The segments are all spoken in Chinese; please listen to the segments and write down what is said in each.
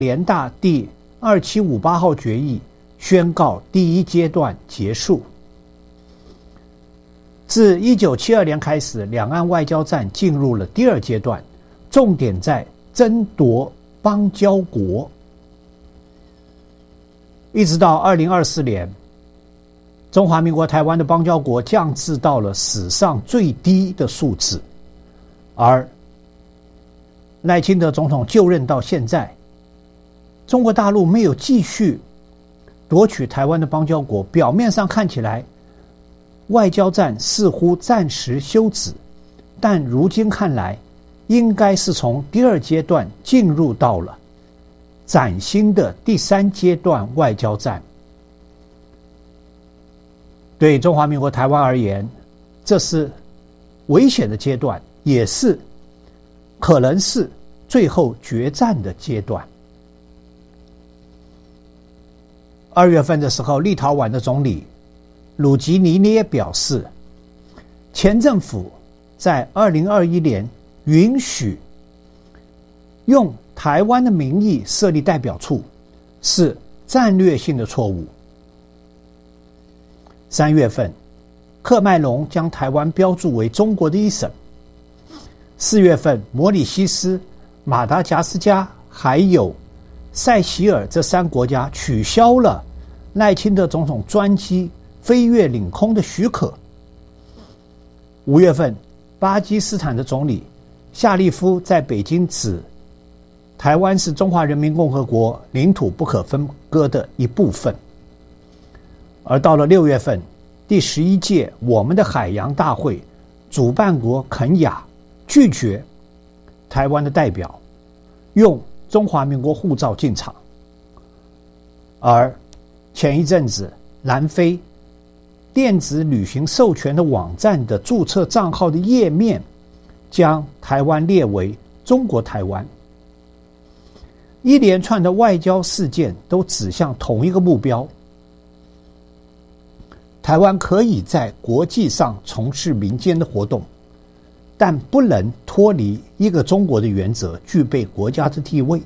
联大第2758号决议宣告第一阶段结束。自1972年开始，两岸外交战进入了第二阶段，重点在争夺邦交国。一直到2024年，中华民国台湾的邦交国降至到了史上最低的数字，而赖清德总统就任到现在，中国大陆没有继续夺取台湾的邦交国，表面上看起来外交战似乎暂时休止，但如今看来，应该是从第二阶段进入到了崭新的第三阶段外交战。对中华民国台湾而言，这是危险的阶段，也是可能是最后决战的阶段。2月份的时候，立陶宛的总理鲁吉尼涅表示，前政府在2021年允许用台湾的名义设立代表处，是战略性的错误。3月份，喀麦隆将台湾标注为中国的一省。4月份，摩里西斯、马达加斯加还有塞西尔这3国家取消了赖清德总统专机飞越领空的许可。5月份，巴基斯坦的总理夏利夫在北京指台湾是中华人民共和国领土不可分割的一部分。而到了6月份，第11届我们的海洋大会主办国肯亚拒绝台湾的代表用中华民国护照进场。而前一阵子，南非电子旅行授权的网站的注册账号的页面将台湾列为中国台湾。一连串的外交事件都指向同一个目标：台湾可以在国际上从事民间的活动，但不能脱离一个中国的原则，具备国家的地位。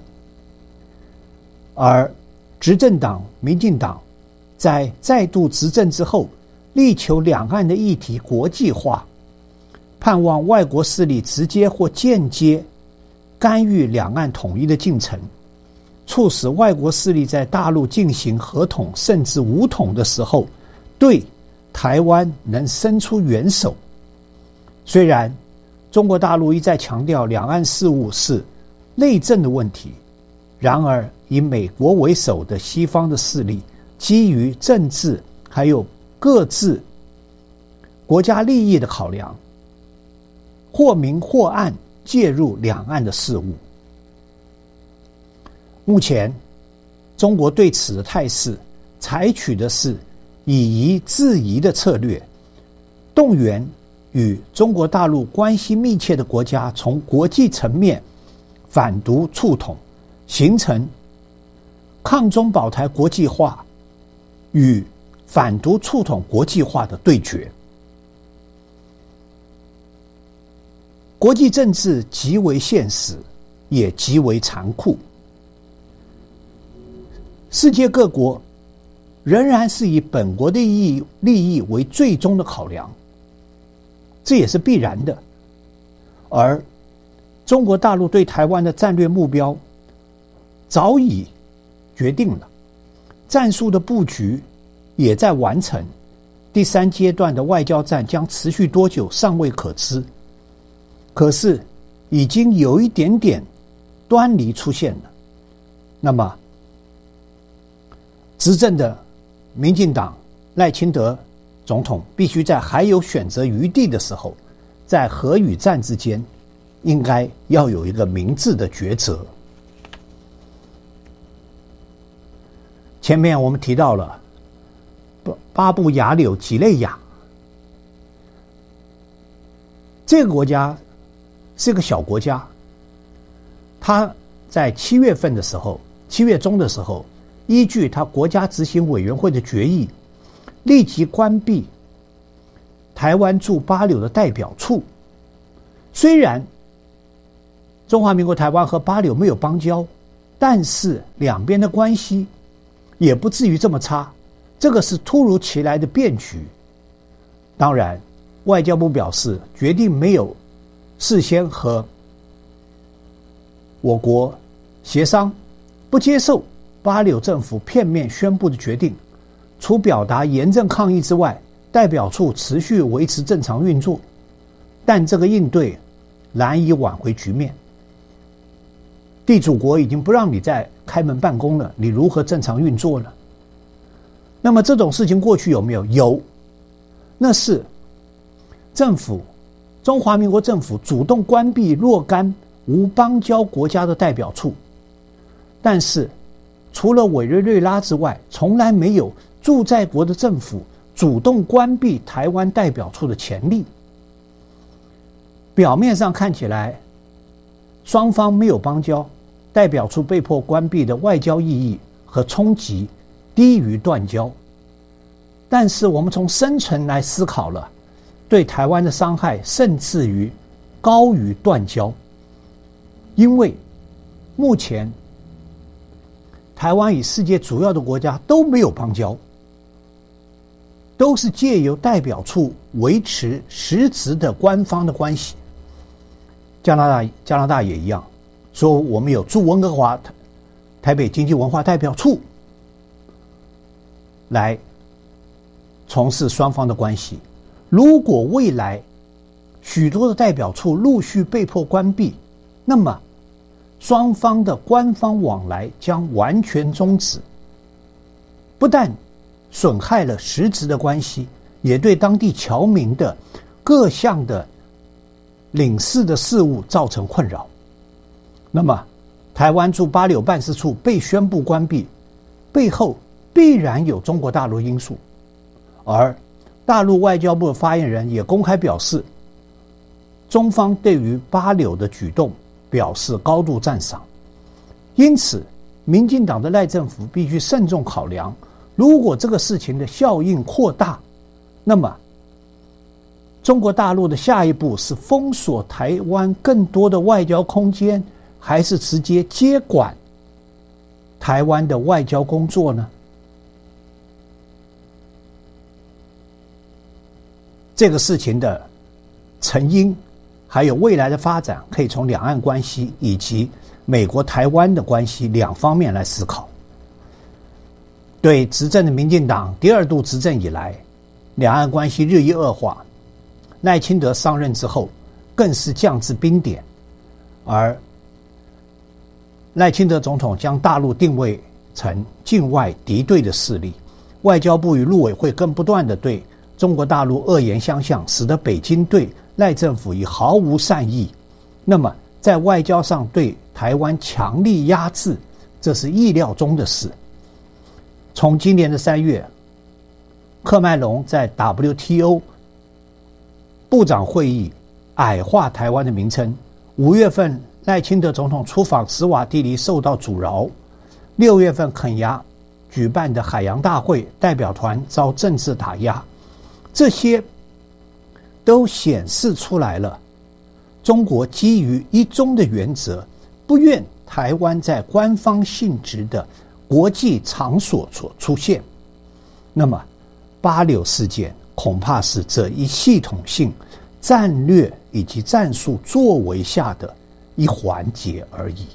而执政党民进党在再度执政之后，力求两岸的议题国际化，盼望外国势力直接或间接干预两岸统一的进程，促使外国势力在大陆进行合统甚至武统的时候，对台湾能伸出援手。虽然中国大陆一再强调两岸事务是内政的问题，然而以美国为首的西方的势力，基于政治还有各自国家利益的考量，或明或暗介入两岸的事务。目前中国对此的态势采取的是以夷制夷的策略，动员与中国大陆关系密切的国家从国际层面反独促统，形成抗中保台国际化与反独促统国际化的对决。国际政治极为现实，也极为残酷。世界各国仍然是以本国的利益为最终的考量，这也是必然的。而中国大陆对台湾的战略目标早已决定了，战术的布局也在完成，第三阶段的外交战将持续多久尚未可知，可是已经有一点点端倪出现了。那么执政的民进党赖清德总统必须在还有选择余地的时候，在和与战之间应该要有一个明智的抉择。前面我们提到了巴布亚纽几内亚，这个国家是个小国家，它在7月份的时候，7月中的时候，依据它国家执行委员会的决议，立即关闭台湾驻巴纽的代表处。虽然中华民国台湾和巴纽没有邦交， 但是两边的关系也不至于这么差，这个是突如其来的变局。当然，外交部表示决定没有事先和我国协商，不接受巴柳政府片面宣布的决定。除表达严正抗议之外，代表处持续维持正常运作，但这个应对难以挽回局面。地主国已经不让你再开门办公了，你如何正常运作呢？那么这种事情过去有没有？有，那是政府，中华民国政府主动关闭若干无邦交国家的代表处，但是除了委内瑞拉之外，从来没有驻在国的政府主动关闭台湾代表处的前例。表面上看起来双方没有邦交，代表处被迫关闭的外交意义和冲击低于断交，但是我们从深层来思考了，对台湾的伤害甚至于高于断交。因为目前台湾与世界主要的国家都没有邦交，都是借由代表处维持实质的官方的关系。加拿大也一样，说我们有驻温哥华台北经济文化代表处来从事双方的关系。如果未来许多的代表处陆续被迫关闭，那么双方的官方往来将完全终止，不但损害了实质的关系，也对当地侨民的各项的领事的事务造成困扰。那么台湾驻巴柳办事处被宣布关闭，背后必然有中国大陆因素，而大陆外交部的发言人也公开表示，中方对于巴柳的举动表示高度赞赏。因此民进党的赖政府必须慎重考量，如果这个事情的效应扩大，那么中国大陆的下一步是封锁台湾更多的外交空间，还是直接接管台湾的外交工作呢？这个事情的成因还有未来的发展，可以从两岸关系以及美国台湾的关系两方面来思考。对执政的民进党第二度执政以来，两岸关系日益恶化，赖清德上任之后更是降至冰点，而赖清德总统将大陆定位成境外敌对的势力，外交部与陆委会更不断地对中国大陆恶言相向，使得北京对赖政府已毫无善意。那么在外交上对台湾强力压制，这是意料中的事。从今年的3月，喀麦隆在 WTO 部长会议矮化台湾的名称，5月份赖清德总统出访史瓦蒂尼受到阻挠，6月份肯亚举办的海洋大会代表团遭政治打压，这些都显示出来了中国基于一中的原则，不愿台湾在官方性质的国际场所所出现。那么巴柳事件恐怕是这一系统性战略以及战术作为下的一环节而已。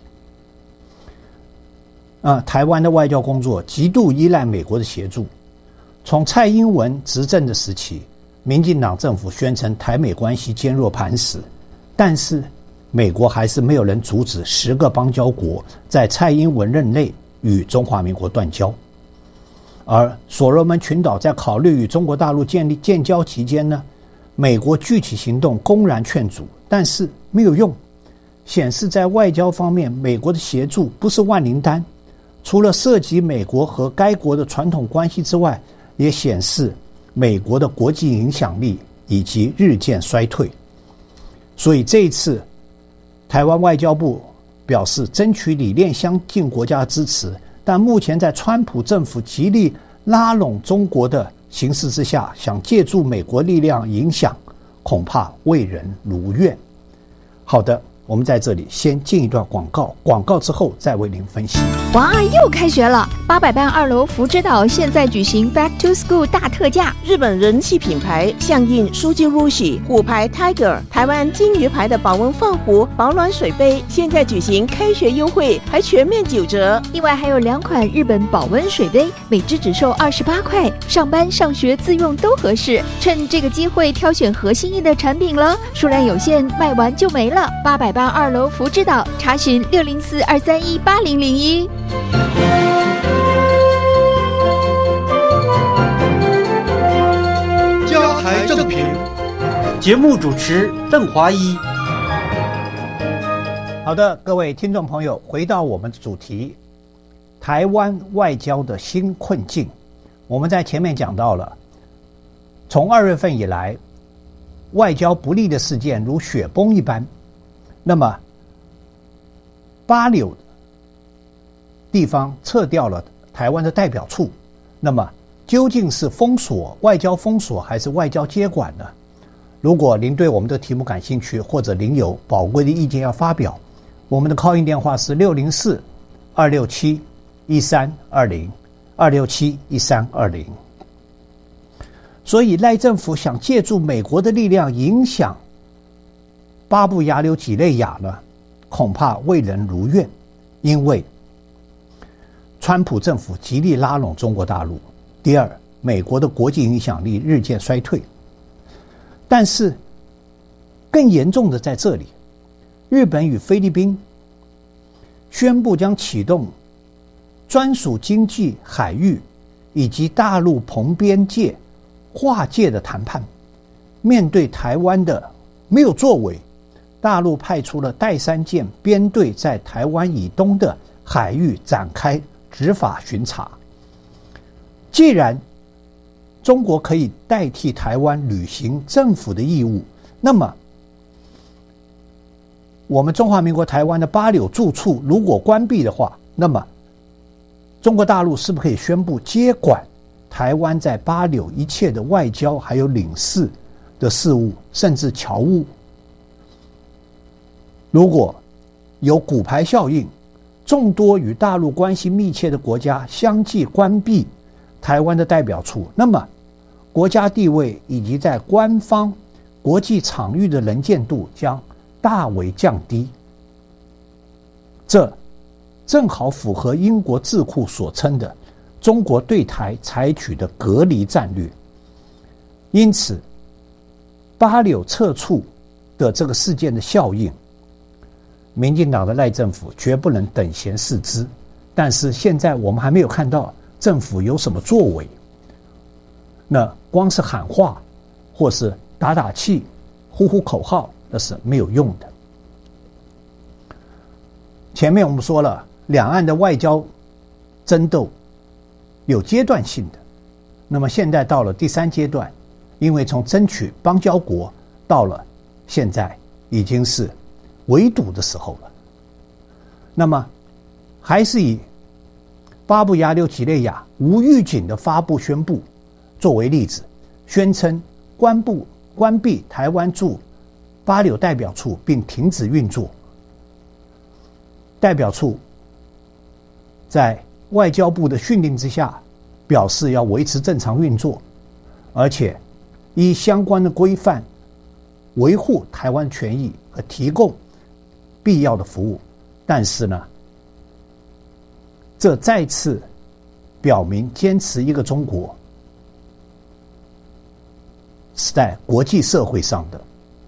台湾的外交工作极度依赖美国的协助。从蔡英文执政的时期，民进党政府宣称台美关系坚若磐石，但是美国还是没有人阻止10个邦交国在蔡英文任内与中华民国断交。而所罗门群岛在考虑与中国大陆建交期间呢，美国具体行动公然劝阻，但是没有用，显示在外交方面美国的协助不是万灵丹，除了涉及美国和该国的传统关系之外，也显示美国的国际影响力以及日渐衰退。所以这一次台湾外交部表示争取理念相近国家的支持，但目前在川普政府极力拉拢中国的形势之下，想借助美国力量影响，恐怕未人如愿。好的， 我们在这里先进一段广告，广告之后再为您分析。 哇，又开学了！800班2楼福之岛现在举行 Back to School 大特价， 日本人气品牌象印书记 Rushi、虎牌 Tiger、台湾金鱼牌的保温放壶、保暖水杯，现在举行开学优惠，还全面9折。 另外还有2款日本保温水杯，每只只售28块，上班上学自用都合适。趁这个机会挑选合心意的产品了，数量有限，卖完就没了。800班2楼福之岛，查询604-231-8001。 家台正平，节目主持邓华一。 好的，各位听众朋友，回到我们的主题，台湾外交的新困境。我们在前面讲到了，从2月份以来，外交不利的事件如雪崩一般。那么八柳地方撤掉了台湾的代表处，那么究竟是封锁、外交封锁还是外交接管呢？如果您对我们的题目感兴趣，或者您有宝贵的意见要发表，我们的 call in 电话是604-267-1320，267-1320。所以赖政府想借助美国的力量影响巴布亚纽几内亚呢，恐怕未能如愿，因为川普政府极力拉拢中国大陆。第二，美国的国际影响力日渐衰退。但是更严重的在这里，日本与菲律宾宣布将启动专属经济海域以及大陆澎边界划界的谈判。面对台湾的没有作为，大陆派出了第3舰编队在台湾以东的海域展开执法巡查。既然中国可以代替台湾履行政府的义务，那么我们中华民国台湾的八柳驻处如果关闭的话，那么中国大陆是不是可以宣布接管台湾在八柳一切的外交还有领事的事务，甚至侨务？如果有骨牌效应，众多与大陆关系密切的国家相继关闭台湾的代表处，那么国家地位以及在官方国际场域的能见度将大为降低。这正好符合英国智库所称的中国对台采取的隔离战略。因此八柳撤处的这个事件的效应，民进党的赖政府绝不能等闲视之。但是现在我们还没有看到政府有什么作为，那光是喊话或是打打气呼呼口号，那是没有用的。前面我们说了，两岸的外交争斗有阶段性的，那么现在到了第3阶段，因为从争取邦交国到了现在已经是围堵的时候了。那么还是以巴布亚纽几内亚无预警的发布宣布作为例子，宣称关闭台湾驻巴柳代表处并停止运作。代表处在外交部的训令之下表示要维持正常运作，而且依相关的规范维护台湾权益和提供必要的服务。但是呢，这再次表明坚持一个中国是在国际社会上的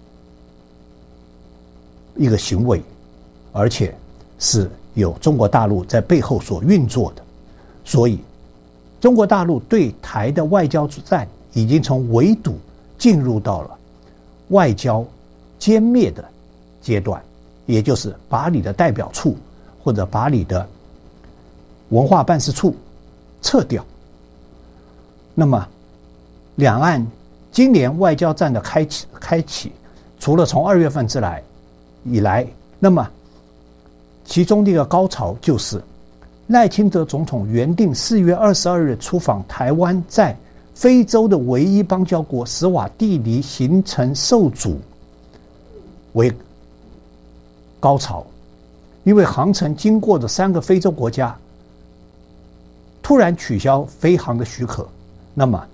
一个行为，而且是有中国大陆在背后所运作的。所以中国大陆对台的外交战已经从围堵进入到了外交歼灭的阶段，也就是把你的代表处或者把你的文化办事处撤掉。那么两岸今年外交战的开启，除了从2月份以来，那么其中的一个高潮就是赖清德总统原定4月22日出访台湾在非洲的唯一邦交国史瓦蒂尼行程受阻为高潮，因为航程经过的3个非洲国家突然取消飞航的许可，那么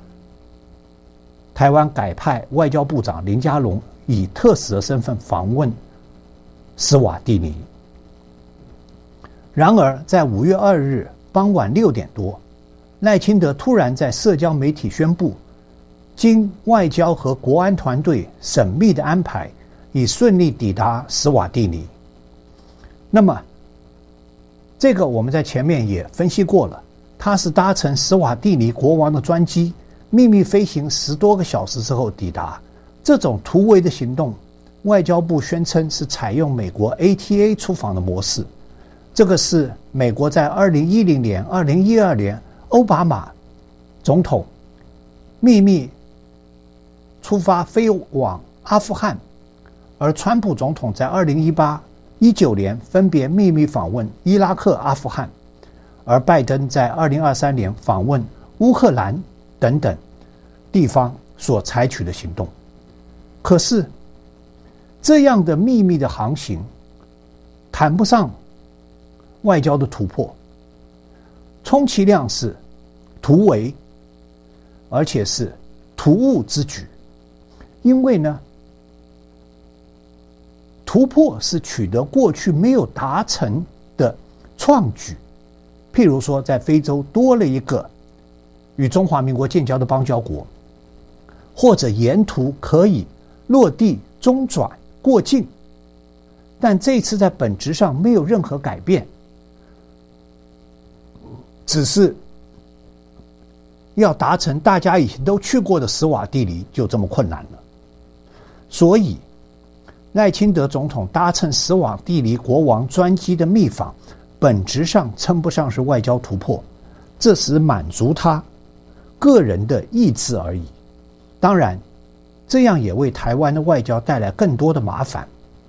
台湾改派外交部长林佳龙以特使的身份访问斯瓦蒂尼。然而在5月2日傍晚6点多，赖清德突然在社交媒体宣布，经外交和国安团队缜密的安排，已顺利抵达斯瓦蒂尼。那么这个我们在前面也分析过了，他是搭乘斯瓦蒂尼国王的专机秘密飞行10多个小时之后抵达。这种突围的行动，外交部宣称是采用美国 ATA 出访的模式。这个是美国在2010年、2012年奥巴马总统秘密出发飞往阿富汗，而川普总统在2018、19年分别秘密访问伊拉克、阿富汗，而拜登在2023年访问乌克兰等等地方所采取的行动。可是这样的秘密的航行谈不上外交的突破，充其量是突围，而且是突兀之举。因为呢，突破是取得过去没有达成的创举，譬如说在非洲多了一个与中华民国建交的邦交国，或者沿途可以落地中转过境，但这次在本质上没有任何改变，只是要达成大家以前都去过的斯瓦蒂尼就这么困难了。所以赖清德总统搭乘斯瓦蒂尼国王专机的密访，本质上称不上是外交突破，这是满足他个人的意志而已。当然这样也为台湾的外交带来更多的麻烦。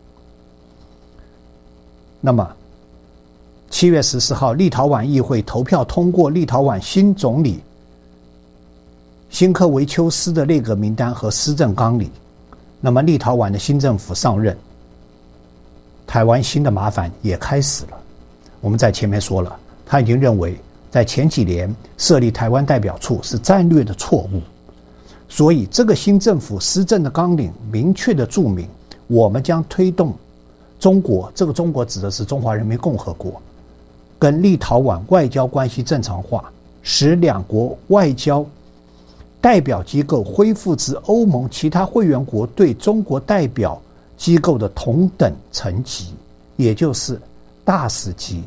那么7月14号立陶宛议会投票通过立陶宛新总理辛科维丘斯的内阁名单和施政纲领，那么立陶宛的新政府上任，台湾新的麻烦也开始了。我们在前面说了，他已经认为在前几年设立台湾代表处是战略的错误，所以这个新政府施政的纲领明确的注明，我们将推动中国，这个中国指的是中华人民共和国，跟立陶宛外交关系正常化，使两国外交代表机构恢复至欧盟其他会员国对中国代表机构的同等层级，也就是大使级。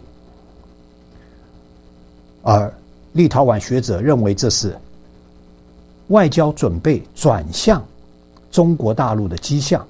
而立陶宛学者认为这是外交准备转向中国大陆的迹象。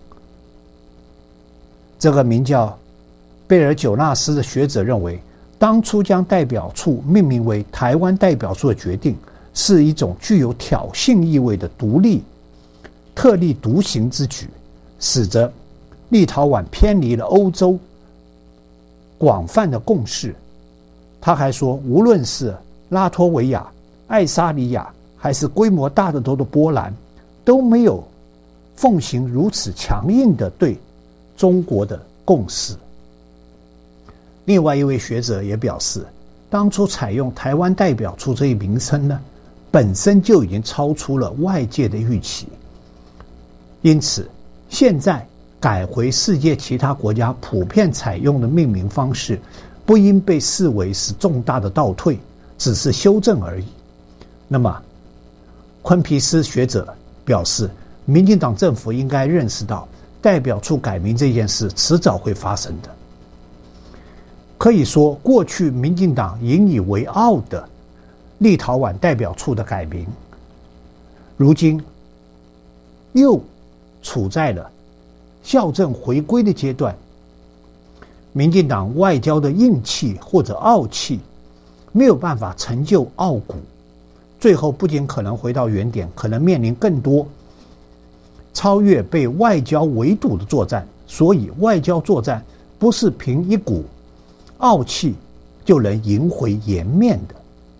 这个名叫贝尔久纳斯的学者认为，当初将代表处命名为台湾代表处的决定是一种具有挑衅意味的特立独行之举，使得立陶宛偏离了欧洲广泛的共识。他还说，无论是拉脱维亚、爱沙尼亚还是规模大得多的波兰，都没有奉行如此强硬的对中国的共识。另外一位学者也表示，当初采用台湾代表处这一名称呢，本身就已经超出了外界的预期，因此现在改回世界其他国家普遍采用的命名方式，不应被视为是重大的倒退，只是修正而已。那么昆皮斯学者表示，民进党政府应该认识到代表处改名这件事迟早会发生的。可以说，过去民进党引以为傲的立陶宛代表处的改名，如今又处在了校正回归的阶段。民进党外交的硬气或者傲气没有办法成就傲骨，最后不仅可能回到原点，可能面临更多超越被外交围堵的作战。所以外交作战不是凭一股傲气就能赢回颜面的。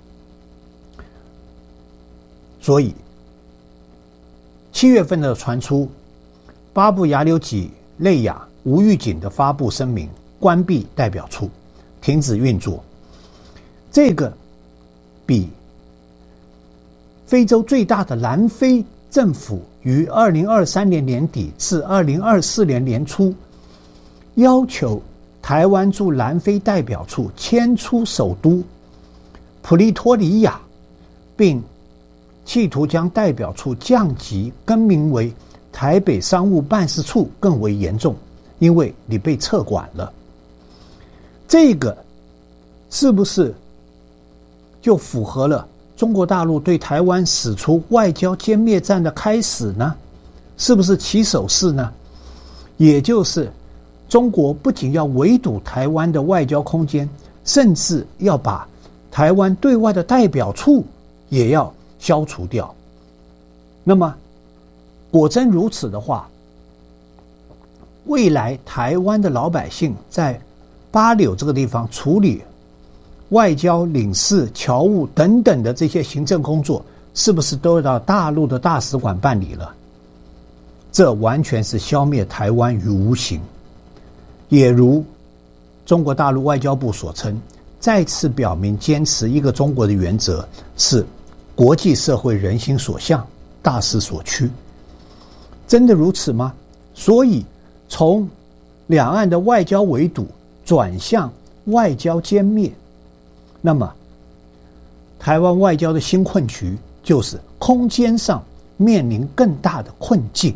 所以7月份的传出，巴布亚纽几内亚无预警的发布声明，关闭代表处，停止运作。这个比非洲最大的南非政府于2023年年底至2024年年初要求台湾驻南非代表处迁出首都普利托里亚，并企图将代表处降级更名为台北商务办事处更为严重，因为你被撤管了。这个是不是就符合了中国大陆对台湾使出外交歼灭战的开始呢？是不是起手式呢？也就是中国不仅要围堵台湾的外交空间，甚至要把台湾对外的代表处也要消除掉。那么果真如此的话，未来台湾的老百姓在八柳这个地方处理外交、领事、侨务等等的这些行政工作，是不是都要到大陆的大使馆办理了？这完全是消灭台湾于无形。也如中国大陆外交部所称，再次表明坚持一个中国的原则是国际社会人心所向，大势所趋。真的如此吗？所以从两岸的外交围堵转向外交歼灭，那么台湾外交的新困局就是空间上面临更大的困境。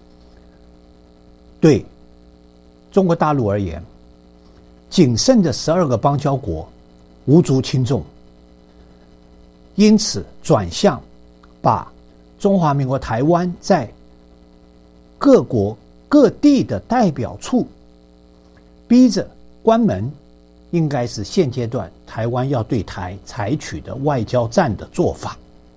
对中国大陆而言，仅剩的12个邦交国无足轻重，因此转向把中华民国台湾在各国各地的代表处逼着关门，应该是现阶段台湾要对台采取的外交战的做法。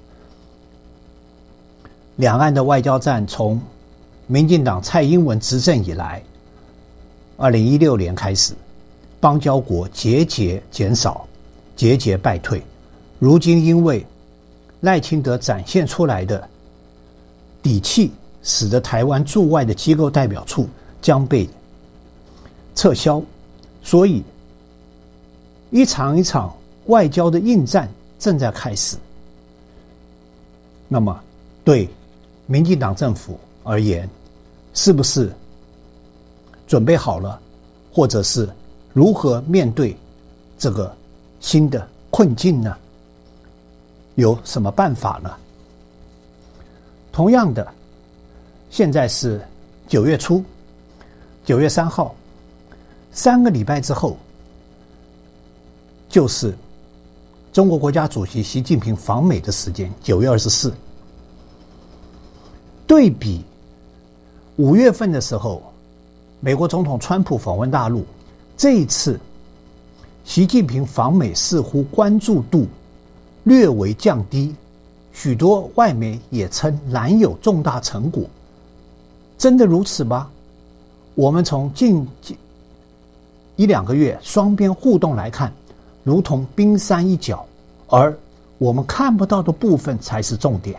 两岸的外交战从民进党蔡英文执政以来，2016年开始，邦交国节节减少，节节败退。如今因为赖清德展现出来的底气，使得台湾驻外的机构代表处将被撤销，所以一场一场外交的硬战正在开始。那么对民进党政府而言，是不是准备好了，或者是如何面对这个新的困境呢？有什么办法呢？同样的，现在是9月初，9月3号，3个礼拜之后就是中国国家主席习近平访美的时间，9月24。对比5月份的时候，美国总统川普访问大陆，这一次习近平访美似乎关注度略微降低，许多外媒也称难有重大成果。真的如此吗？我们从近1-2个月双边互动来看，如同冰山一角，而我们看不到的部分才是重点。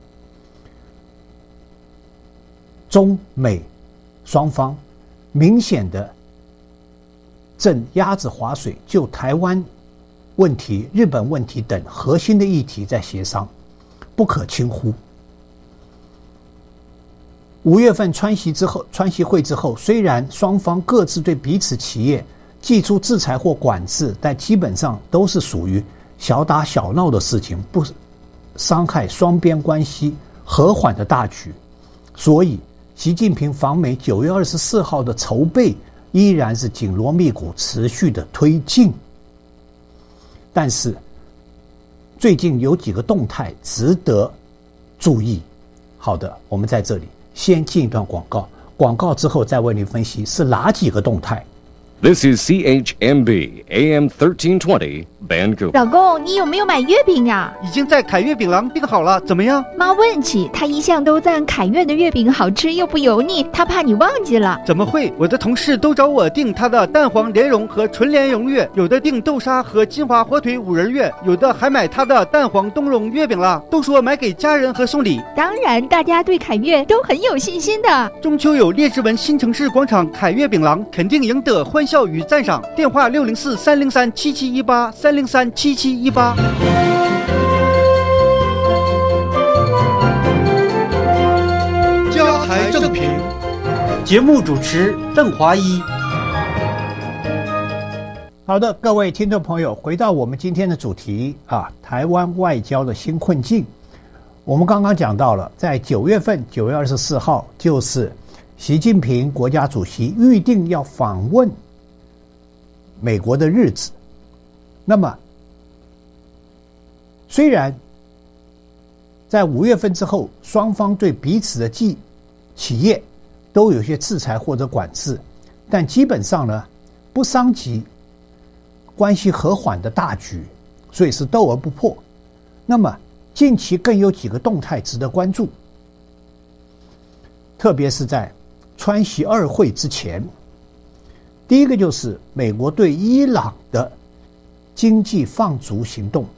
中美双方明显的正鸭子划水，就台湾问题、日本问题等核心的议题在协商，不可轻忽。5月份川习会之后，虽然双方各自对彼此企业祭出制裁或管制，但基本上都是属于小打小闹的事情，不伤害双边关系和缓的大局。所以习近平访美9月24号的筹备依然是紧锣密鼓持续的推进。但是最近有几个动态值得注意。好的，我们在这里先进一段广告，广告之后再为您分析是哪几个动态。 This is CHMB AM 1320 Vancouver。 老公，你有没有买月饼呀？ 已经在凯悦饼廊订好了，怎么样？ 妈问起，她一向都赞凯悦的月饼好吃又不油腻，她怕你忘记了。 怎么会？我的同事都找我订他的蛋黄莲蓉和纯莲蓉月，有的订豆沙和金华火腿五仁月，有的还买他的蛋黄冬蓉月饼了，都说买给家人和送礼。 当然，大家对凯悦都很有信心的。 中秋有列治文新城市广场凯悦饼廊，肯定赢得欢笑与赞赏。电话604-303-7718，303-7718。 家台正平， 节目主持邓华一。 好的，各位听众朋友，回到我们今天的主题啊，台湾外交的新困境。我们刚刚讲到了，在9月份9月24号，就是习近平国家主席预定要访问美国的日子。那么，虽然在5月份之后，双方对彼此的企业都有些制裁或者管制，但基本上呢，不伤及关系和缓的大局，所以是斗而不破。那么近期更有几个动态值得关注，特别是在川习2会之前。第一个就是美国对伊朗的经济放逐行动，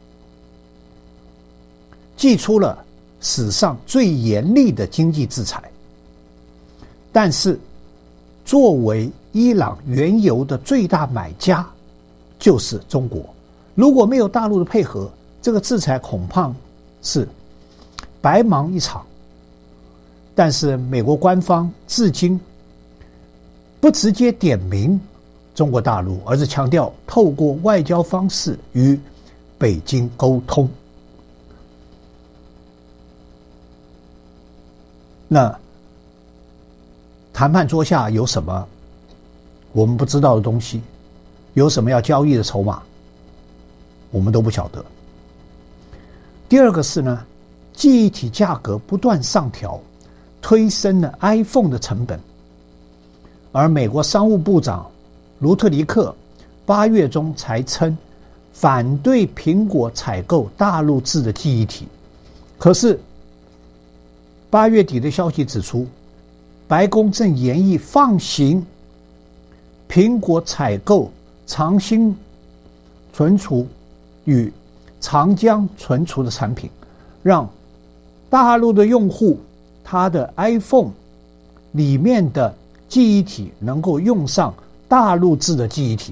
祭出了史上最严厉的经济制裁。但是作为伊朗原油的最大买家就是中国，如果没有大陆的配合，这个制裁恐怕是白忙一场。但是美国官方至今不直接点名中国大陆，而是强调透过外交方式与北京沟通。那谈判桌下有什么我们不知道的东西？有什么要交易的筹码？我们都不晓得。第二个是呢，记忆体价格不断上调，推升了 iPhone 的成本。而美国商务部长卢特尼克8月中才称反对苹果采购大陆制的记忆体。可是8月底的消息指出，白宫正研议放行苹果采购长兴存储与长江存储的产品，让大陆的用户他的 iPhone 里面的记忆体能够用上大陆制的记忆体。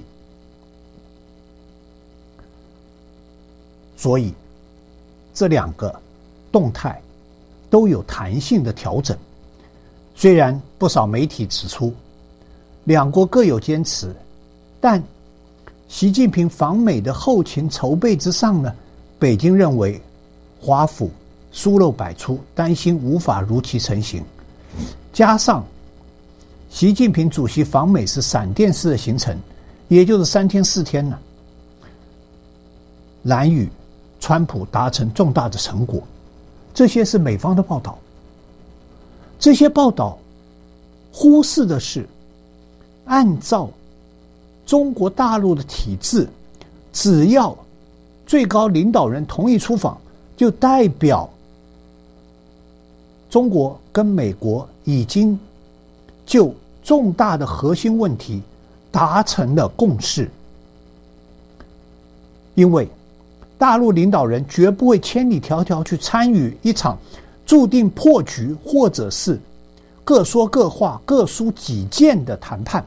所以这两个动态都有弹性的调整。虽然不少媒体指出两国各有坚持，但习近平访美的后勤筹备之上呢，北京认为华府疏漏百出，担心无法如期成行。加上习近平主席访美是闪电式的行程，也就是3天4天呢，难与川普达成重大的成果。这些是美方的报道，这些报道忽视的是，按照中国大陆的体制，只要最高领导人同意出访，就代表中国跟美国已经就重大的核心问题达成了共识。因为大陆领导人绝不会千里迢迢去参与一场注定破局或者是各说各话各抒己见的谈判。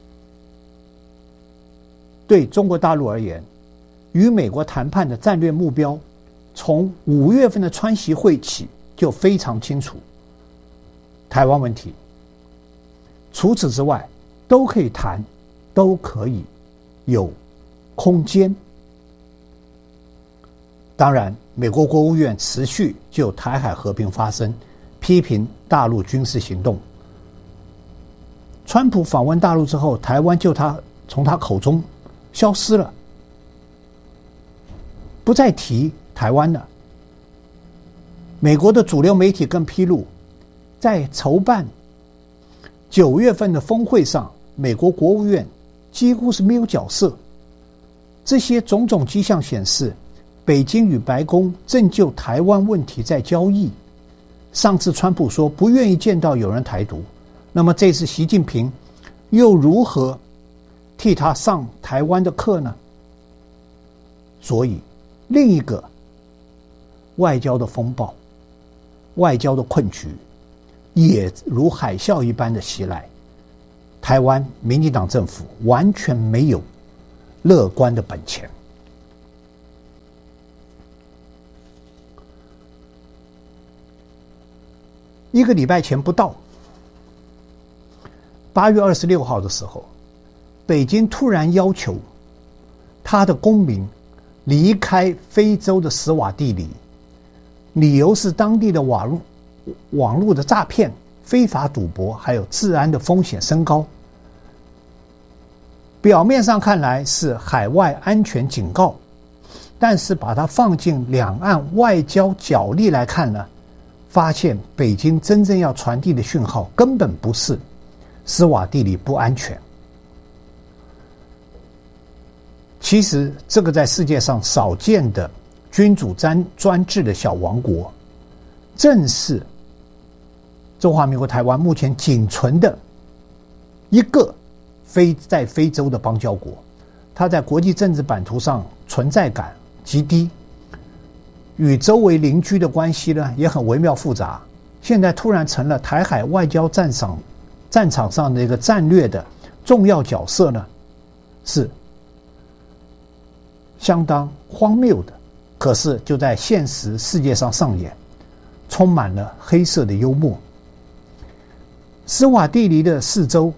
对中国大陆而言，与美国谈判的战略目标从5月份的川习会起就非常清楚，台湾问题。除此之外都可以谈，都可以有空间。当然美国国务院持续就台海和平发声，批评大陆军事行动。川普访问大陆之后，台湾就从他口中消失了，不再提台湾了。美国的主流媒体更披露，在筹办9月份的峰会上，美国国务院几乎是没有角色。这些种种迹象显示，北京与白宫正就台湾问题在交易。上次川普说不愿意见到有人台独，那么这次习近平又如何替他上台湾的课呢？所以另一个外交的风暴，外交的困局也如海啸一般的袭来。台湾民进党政府完全没有乐观的本钱。一个礼拜前不到，8月26号的时候，北京突然要求他的公民离开非洲的史瓦帝里，理由是当地的网络的诈骗、非法赌博还有治安的风险升高。表面上看来是海外安全警告，但是把它放进两岸外交角力来看呢，发现北京真正要传递的讯号根本不是史瓦帝里不安全。其实这个在世界上少见的君主专制的小王国，正是中华民国台湾目前仅存的一个在非洲的邦交国。它在国际政治版图上存在感极低，与周围邻居的关系呢也很微妙复杂。现在突然成了台海外交战场上的一个战略的重要角色呢，是相当荒谬的。可是就在现实世界上上演，充满了黑色的幽默。史瓦帝里的四周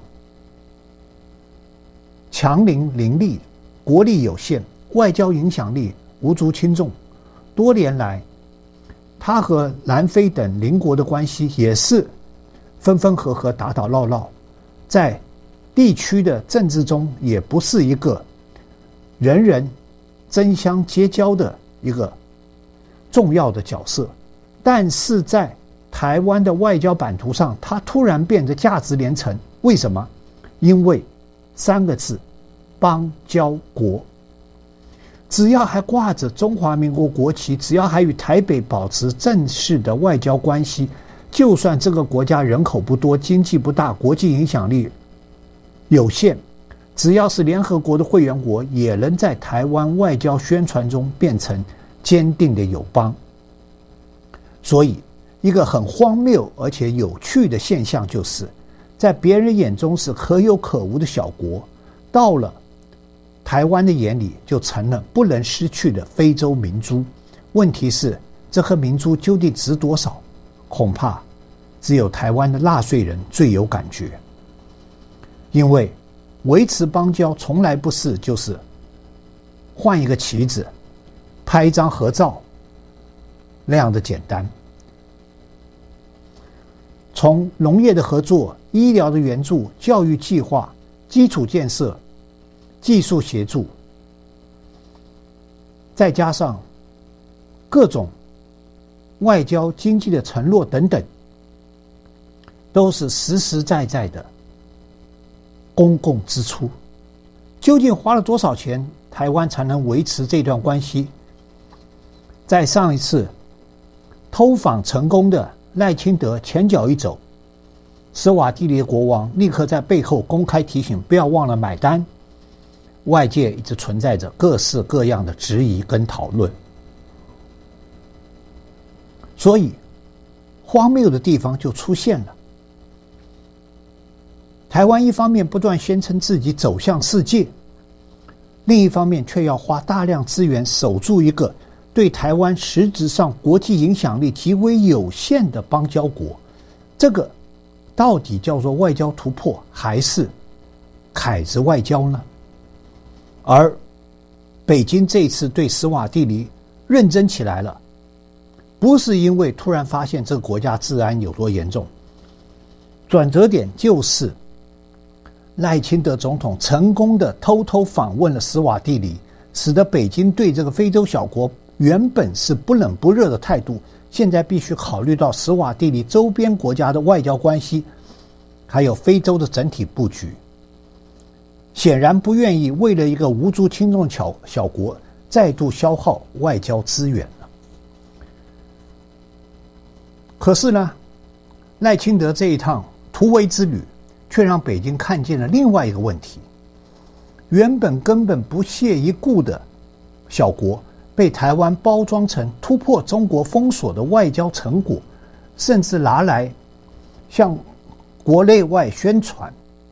强邻立，国力有限，外交影响力无足轻重。多年来，他和南非等邻国的关系也是分分合合、打打闹闹，在地区的政治中也不是一个人人争相结交的一个重要的角色。但是在台湾的外交版图上，他突然变得价值连城。为什么？因为3个字：邦交国。只要还挂着中华民国国旗，只要还与台北保持正式的外交关系，就算这个国家人口不多，经济不大，国际影响力有限，只要是联合国的会员国，也能在台湾外交宣传中变成坚定的友邦。所以一个很荒谬而且有趣的现象，就是在别人眼中是可有可无的小国，到了台湾的眼里就成了不能失去的非洲明珠。问题是这颗明珠究竟值多少？恐怕只有台湾的纳税人最有感觉。因为维持邦交从来不是就是换一个旗子拍一张合照那样的简单。从农业的合作、医疗的援助、教育计划、基础建设、技术协助，再加上各种外交经济的承诺等等，都是实实在在的公共支出。究竟花了多少钱，台湾才能维持这段关系？在上一次偷访成功的赖清德前脚一走，史瓦帝里的国王立刻在背后公开提醒不要忘了买单。外界一直存在着各式各样的质疑跟讨论，所以荒谬的地方就出现了。台湾一方面不断宣称自己走向世界，另一方面却要花大量资源守住一个对台湾实质上国际影响力极为有限的邦交国。这个到底叫做外交突破，还是凯子外交呢？而北京这次对史瓦帝里认真起来了，不是因为突然发现这个国家治安有多严重，转折点就是赖清德总统成功的偷偷访问了史瓦帝里，使得北京对这个非洲小国原本是不冷不热的态度，现在必须考虑到史瓦帝里周边国家的外交关系，还有非洲的整体布局。 显然不愿意为了一个无足轻重的小国再度消耗外交资源了。可是呢，赖清德这一趟突围之旅却让北京看见了另外一个问题，原本根本不屑一顾的小国被台湾包装成突破中国封锁的外交成果，甚至拿来向国内外宣传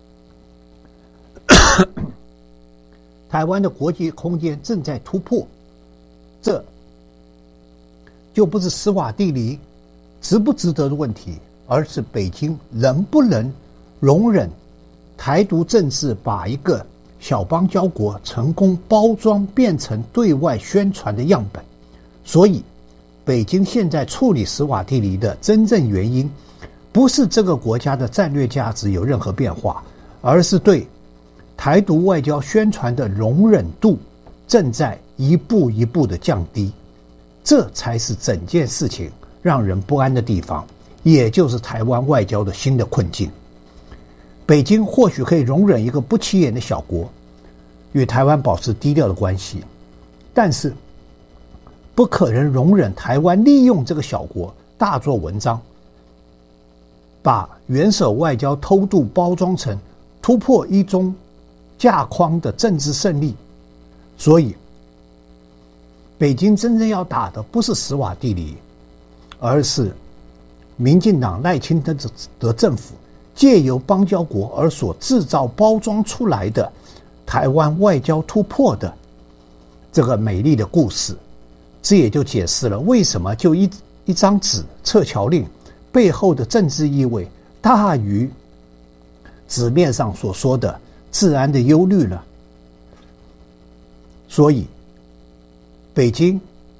台湾的国际空间正在突破，这就不是斯瓦蒂尼值不值得的问题，而是北京能不能容忍台独政治把一个小邦交国成功包装变成对外宣传的样本。所以北京现在处理斯瓦蒂尼的真正原因，不是这个国家的战略价值有任何变化，而是对台独外交宣传的容忍度正在一步一步的降低，这才是整件事情让人不安的地方，也就是台湾外交的新的困境。北京或许可以容忍一个不起眼的小国与台湾保持低调的关系，但是不可能容忍台湾利用这个小国大做文章，把元首外交偷渡包装成突破一中架框的政治胜利。所以北京真正要打的不是斯瓦蒂尼，而是民进党赖清德的政府借由邦交国而所制造包装出来的台湾外交突破的这个美丽的故事。这也就解释了为什么就一张纸撤侨令背后的政治意味大于纸面上所说的治安的忧虑了。所以北京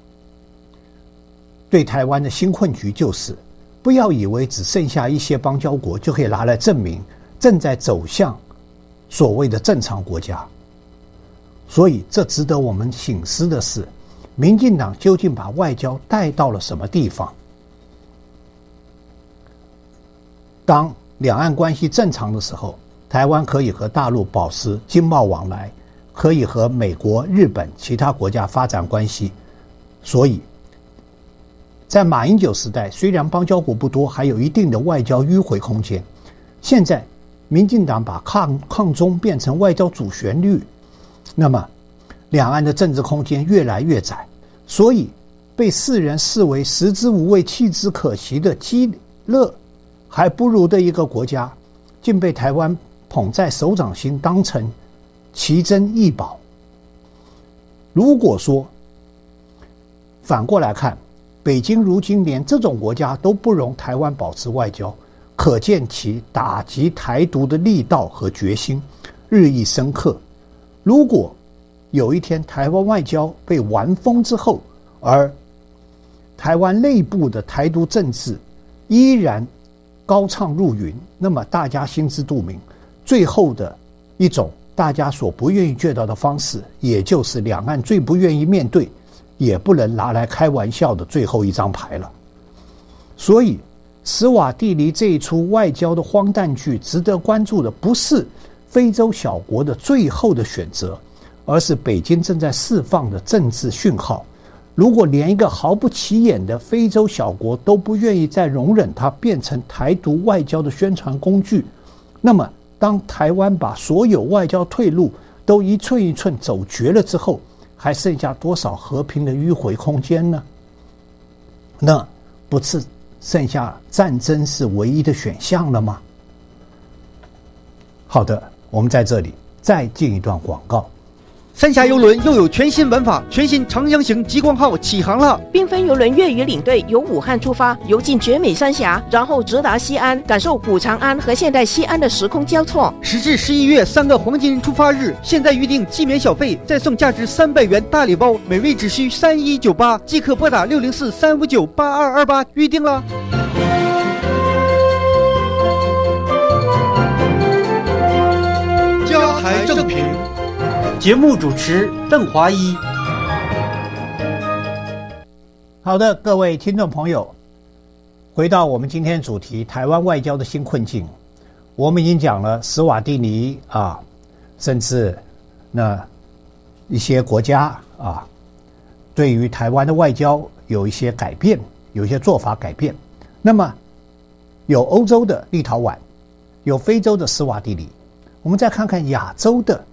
对台湾的新困局就是不要以为只剩下一些邦交国就可以拿来证明正在走向所谓的正常国家。所以这值得我们省思的是，民进党究竟把外交带到了什么地方？当两岸关系正常的时候，台湾可以和大陆保持经贸往来，可以和美国、日本其他国家发展关系。所以在马英九时代，虽然邦交国不多，还有一定的外交迂回空间。现在民进党把抗中变成外交主旋律，那么两岸的政治空间越来越窄，所以被世人视为食之无味弃之可惜的基乐还不如的一个国家，竟被台湾捧在手掌心，当成奇珍异宝。如果说反过来看，北京如今连这种国家都不容台湾保持外交，可见其打击台独的力道和决心日益深刻。如果有一天台湾外交被玩疯之后，而台湾内部的台独政治依然高唱入云，那么大家心知肚明，最后的一种大家所不愿意见到的方式，也就是两岸最不愿意面对也不能拿来开玩笑的最后一张牌了。所以斯瓦蒂尼这一出外交的荒诞剧，值得关注的不是非洲小国的最后的选择，而是北京正在释放的政治讯号。如果连一个毫不起眼的非洲小国都不愿意再容忍它变成台独外交的宣传工具，那么当台湾把所有外交退路都一寸一寸走绝了之后，还剩下多少和平的迂回空间呢？那不是剩下战争是唯一的选项了吗？好的，我们在这里再进一段广告。 三峡邮轮又有全新玩法，全新长江型极光号起航了。 缤纷邮轮粤语领队由武汉出发，游进绝美三峡，然后直达西安，感受古长安和现代西安的时空交错。 10至11月3个黄金出发日，现在预定既免小费，再送价值300元大礼包，每位只需3198，即可拨打604-359-8228预定了。 加台正评。 节目主持邓华一。 好的，各位听众朋友，回到我们今天主题，台湾外交的新困境。我们已经讲了斯瓦蒂尼甚至那一些国家啊，对于台湾的外交有一些改变，有一些做法改变。那么有欧洲的立陶宛，有非洲的斯瓦蒂尼，我们再看看亚洲的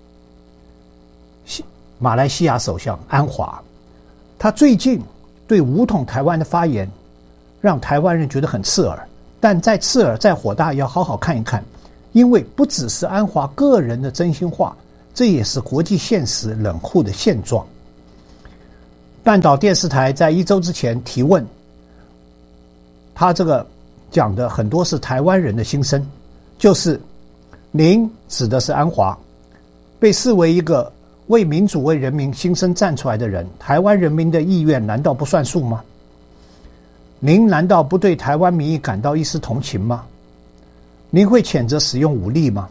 马来西亚首相安华，他最近对武统台湾的发言让台湾人觉得很刺耳，但再刺耳再火大要好好看一看，因为不只是安华个人的真心话，这也是国际现实冷酷的现状。半岛电视台在1周之前提问，他这个讲的很多是台湾人的心声，就是您指的是安华，被视为一个为民主为人民心声站出来的人，台湾人民的意愿难道不算数吗？您难道不对台湾民意感到一丝同情吗？您会谴责使用武力吗？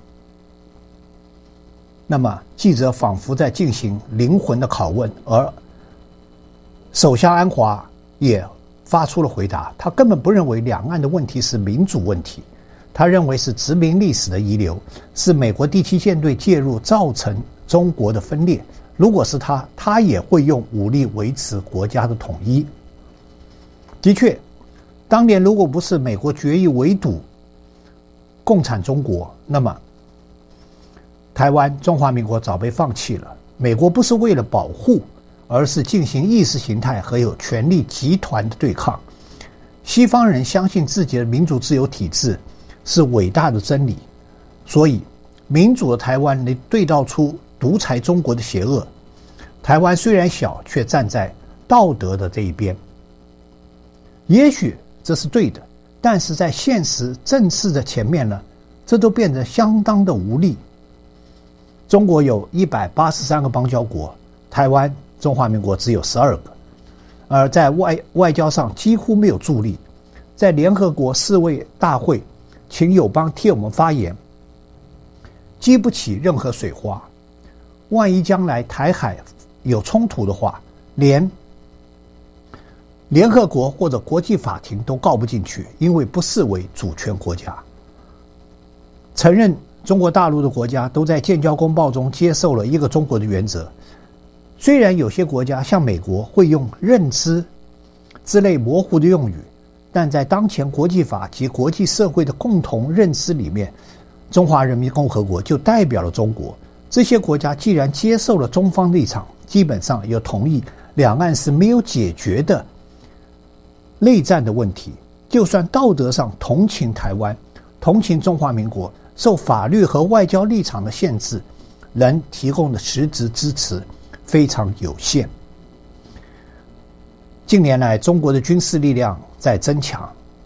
那么记者仿佛在进行灵魂的拷问，而首相安华也发出了回答，他根本不认为两岸的问题是民主问题，他认为是殖民历史的遗留，是美国第7舰队介入造成中国的分裂。如果是他也会用武力维持国家的统一。的确，当年如果不是美国决意围堵共产中国，那么台湾中华民国早被放弃了。美国不是为了保护，而是进行意识形态和有权力集团的对抗。西方人相信自己的民主自由体制是伟大的真理，所以民主的台湾能对照出独裁中国的邪恶。台湾虽然小，却站在道德的这一边。也许这是对的，但是在现实政治的前面呢，这都变得相当的无力。中国有183个邦交国，台湾中华民国只有12个，而在外交上几乎没有助力。在联合国世卫大会请友邦替我们发言，激不起任何水花。万一将来台海有冲突的话，连联合国或者国际法庭都告不进去，因为不视为主权国家。承认中国大陆的国家都在建交公报中接受了一个中国的原则。虽然有些国家像美国会用认知之类模糊的用语，但在当前国际法及国际社会的共同认知里面，中华人民共和国就代表了中国。这些国家既然接受了中方立场，基本上也同意两岸是没有解决的内战的问题，就算道德上同情台湾，同情中华民国，受法律和外交立场的限制，能提供的实质支持非常有限。近年来，中国的军事力量在增强，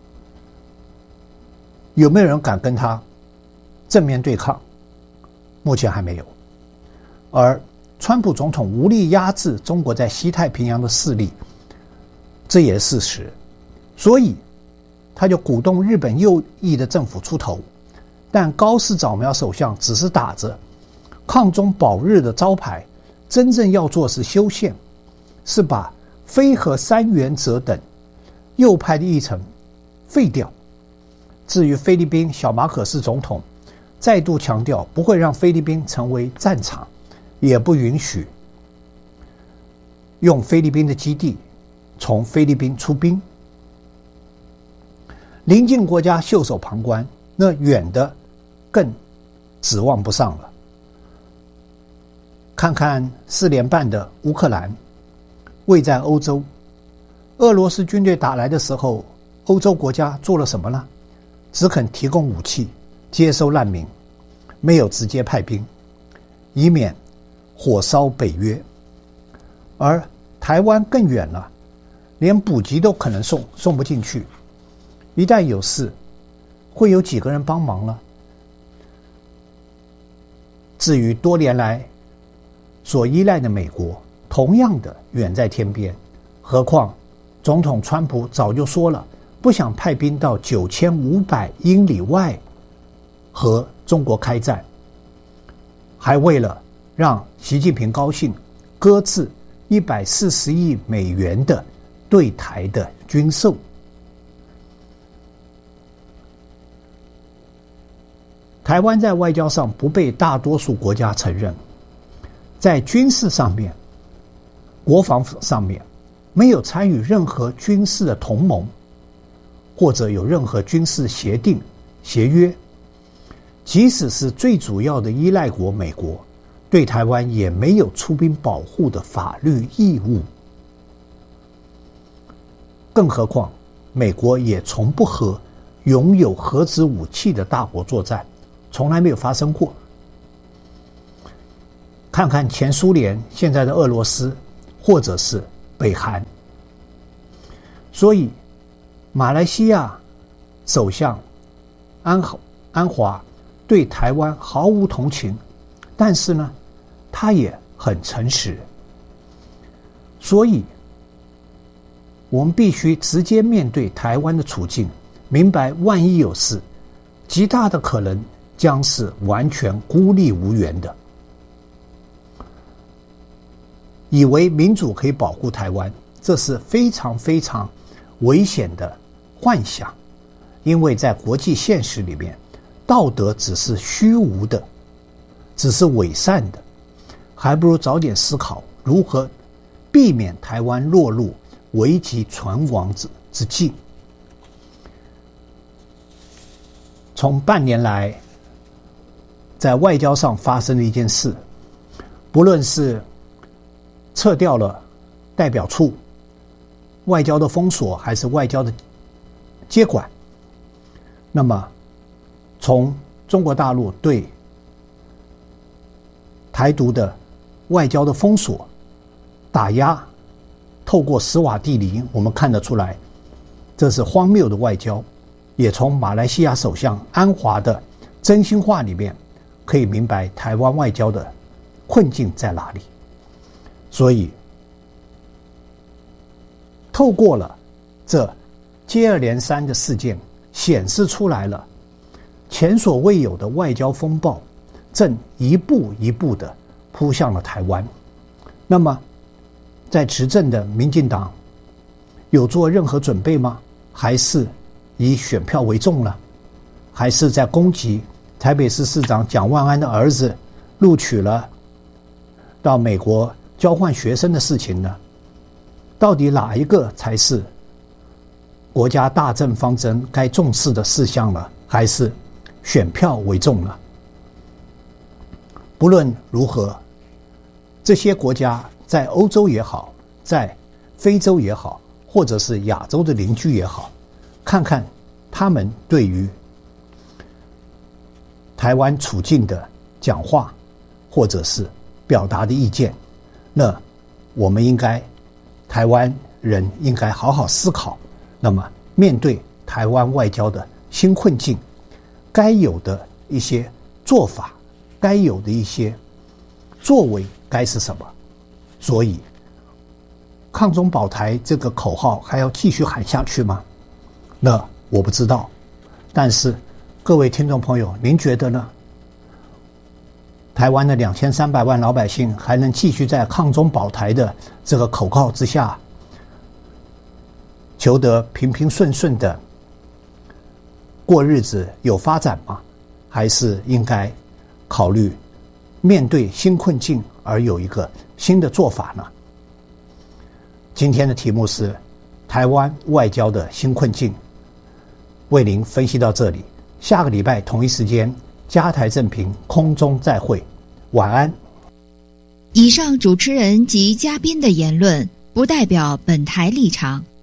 有没有人敢跟他正面对抗？目前还没有。而川普总统无力压制中国在西太平洋的势力，这也是事实。所以他就鼓动日本右翼的政府出头，但高市早苗首相只是打着抗中保日的招牌，真正要做是修宪，是把非核三原则等右派的议程废掉。至于菲律宾小马可斯总统再度强调不会让菲律宾成为战场，也不允许用菲律宾的基地从菲律宾出兵。邻近国家袖手旁观，那远的更指望不上了。看看4连半的乌克兰，位在欧洲，俄罗斯军队打来的时候，欧洲国家做了什么呢？只肯提供武器，接收难民，没有直接派兵，以免火烧北约。而台湾更远了，连补给都可能送不进去。一旦有事，会有几个人帮忙呢？至于多年来所依赖的美国，同样的远在天边。何况总统川普早就说了，不想派兵到9500英里外和中国开战，还为了让习近平高兴，搁置140亿美元的对台的军售。 台湾在外交上不被大多数国家承认，在军事上面、国防上面没有参与任何军事的同盟，或者有任何军事协定、协约，即使是最主要的依赖国美国，对台湾也没有出兵保护的法律义务。更何况，美国也从不和拥有核子武器的大国作战，从来没有发生过。看看前苏联，现在的俄罗斯，或者是北韩。所以，马来西亚首相安华对台湾毫无同情，但是呢，他也很诚实。所以，我们必须直接面对台湾的处境，明白万一有事，极大的可能将是完全孤立无援的。以为民主可以保护台湾，这是非常非常危险的幻想，因为在国际现实里面，道德只是虚无的，只是伪善的，还不如早点思考如何避免台湾落入危急存亡之境。从半年来，在外交上发生的一件事，不论是撤掉了代表处、外交的封锁，还是外交的接管，那么从中国大陆对台独的外交的封锁、打压，透过史瓦帝尼，我们看得出来，这是荒谬的外交。也从马来西亚首相安华的真心话里面，可以明白台湾外交的困境在哪里。所以，透过了这接二连三的事件，显示出来了前所未有的外交风暴正一步一步的扑向了台湾。那么，在执政的民进党有做任何准备吗？还是以选票为重呢？还是在攻击台北市市长蒋万安的儿子录取了到美国交换学生的事情呢？到底哪一个才是国家大政方针该重视的事项呢？还是选票为重呢？不论如何，这些国家在欧洲也好，在非洲也好，或者是亚洲的邻居也好，看看他们对于台湾处境的讲话，或者是表达的意见，那我们应该，台湾人应该好好思考，那么面对台湾外交的新困境，该有的一些做法，该有的一些作为该是什么。所以抗中保台这个口号还要继续喊下去吗？那我不知道，但是各位听众朋友，您觉得呢？台湾的2300万老百姓还能继续在抗中保台的这个口号之下，求得平平顺顺的过日子有发展吗？还是应该考虑面对新困境而有一个新的做法呢？今天的题目是台湾外交的新困境，为您分析到这里。下个礼拜同一时间，加台正评空中再会，晚安。 以上主持人及嘉宾的言论不代表本台立场，